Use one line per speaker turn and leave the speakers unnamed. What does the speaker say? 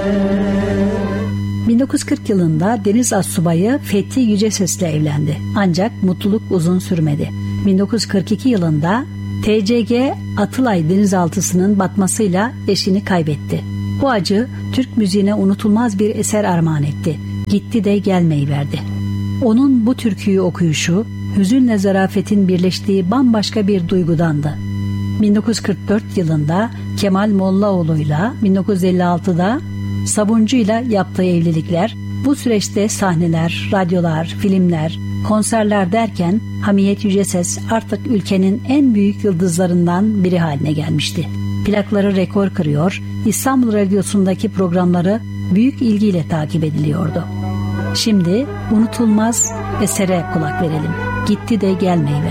...1940 yılında deniz astsubayı Fethi Yüceses'le evlendi. Ancak mutluluk uzun sürmedi. 1942 yılında TCG Atılay denizaltısının batmasıyla eşini kaybetti. Bu acı Türk müziğine unutulmaz bir eser armağan etti. Gitti de gelmeyiverdi. Onun bu türküyü okuyuşu, hüzünle zarafetin birleştiği bambaşka bir duygudandı. 1944 yılında Kemal Mollaoğlu'yla 1956'da Sabuncu'yla yaptığı evlilikler, bu süreçte sahneler, radyolar, filmler, konserler derken Hamiyet Yüceses artık ülkenin en büyük yıldızlarından biri haline gelmişti. Plakları rekor kırıyor, İstanbul Radyosu'ndaki programları büyük ilgiyle takip ediliyordu. Şimdi unutulmaz esere kulak verelim. Gitti de gelmeyiverdi.